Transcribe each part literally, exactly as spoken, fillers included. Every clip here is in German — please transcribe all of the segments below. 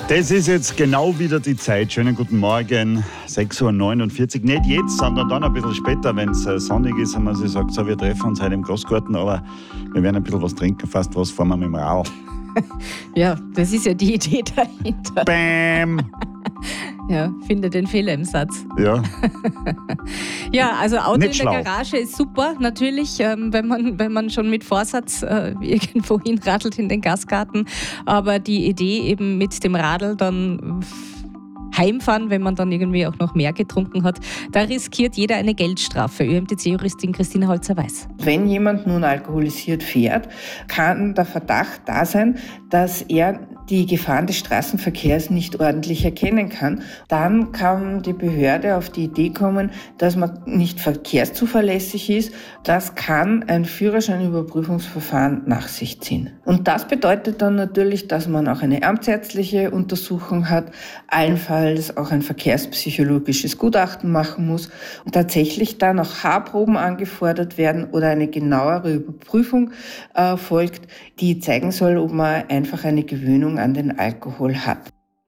Das ist jetzt genau wieder die Zeit. Schönen guten Morgen, sechs Uhr neunundvierzig. Nicht jetzt, sondern dann ein bisschen später, wenn es sonnig ist und man sich sagt, so, wir treffen uns heute im Großgarten, aber wir werden ein bisschen was trinken, fast was fahren wir mit dem Rau. Ja, das ist ja die Idee dahinter. Bäm! Ja, finde den Fehler im Satz. Ja. Ja, also Auto Nicht in schlau. der Garage ist super, natürlich, ähm, wenn, man, wenn man schon mit Vorsatz äh, irgendwo hinradelt in den Gastgarten. Aber die Idee eben mit dem Radl dann heimfahren, wenn man dann irgendwie auch noch mehr getrunken hat, da riskiert jeder eine Geldstrafe. Ö M T C-Juristin Christina Holzer-Weiß. Wenn jemand nun alkoholisiert fährt, kann der Verdacht da sein, dass er die Gefahren des Straßenverkehrs nicht ordentlich erkennen kann. Dann kann die Behörde auf die Idee kommen, dass man nicht verkehrszuverlässig ist. Das kann ein Führerscheinüberprüfungsverfahren nach sich ziehen. Und das bedeutet dann natürlich, dass man auch eine amtsärztliche Untersuchung hat, allenfalls auch ein verkehrspsychologisches Gutachten machen muss und tatsächlich dann auch Haarproben angefordert werden oder eine genauere Überprüfung äh, folgt, die zeigen soll, ob man einfach eine Gewöhnung an den Alkohol hat.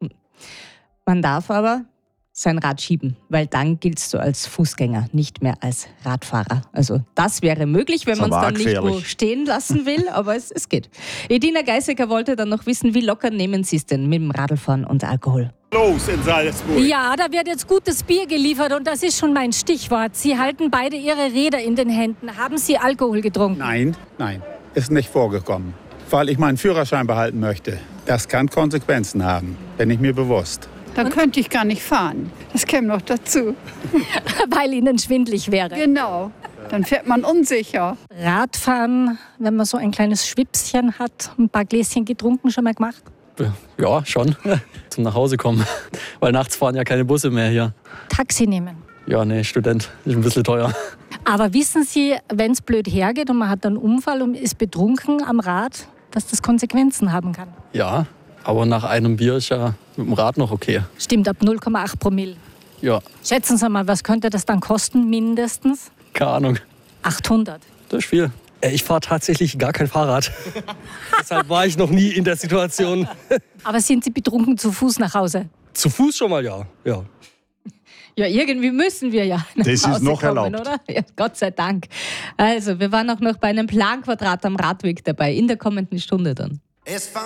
Man darf aber sein Rad schieben, weil dann giltst du als Fußgänger, nicht mehr als Radfahrer. Also das wäre möglich, wenn Das man es war dann nicht wo gefährlich. stehen lassen will, aber es, es geht. Edina Geisecker wollte dann noch wissen, wie locker nehmen Sie es denn mit dem Radlfahren und Alkohol? Los in Salzburg. Ja, da wird jetzt gutes Bier geliefert und das ist schon mein Stichwort. Sie halten beide Ihre Räder in den Händen. Haben Sie Alkohol getrunken? Nein, nein, ist nicht vorgekommen. Weil ich meinen Führerschein behalten möchte. Das kann Konsequenzen haben, bin ich mir bewusst. Dann könnte ich gar nicht fahren. Das käme noch dazu. Weil Ihnen schwindlig wäre. Genau. Dann fährt man unsicher. Radfahren, wenn man so ein kleines Schwipschen hat, ein paar Gläschen getrunken, schon mal gemacht? Ja, schon. Zum Nachhause kommen. Weil nachts fahren ja keine Busse mehr hier. Taxi nehmen. Ja, nee, Student. Ist ein bisschen teuer. Aber wissen Sie, wenn es blöd hergeht und man hat einen Unfall und ist betrunken am Rad, dass das Konsequenzen haben kann? Ja, aber nach einem Bier ist ja mit dem Rad noch okay. Stimmt, ab null Komma acht Promille. Ja, Schätzen Sie mal, was könnte das dann kosten, mindestens? keine Ahnung. achthundert. Das ist viel. Äh, Ich fahre tatsächlich gar kein Fahrrad. Deshalb war ich noch nie in der Situation. Aber sind Sie betrunken zu Fuß nach Hause? Zu Fuß schon mal, ja. ja. Ja, irgendwie müssen wir ja nach Das ist Hause noch kommen, erlaubt. oder? Ja, Gott sei Dank. Also, wir waren auch noch bei einem Planquadrat am Radweg dabei, in der kommenden Stunde dann.